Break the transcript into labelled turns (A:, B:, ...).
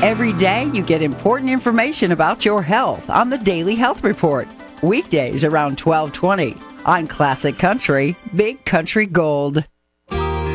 A: Every day you get important information about your health on the Daily Health Report. Weekdays around 12:20 on Classic Country, Big Country Gold.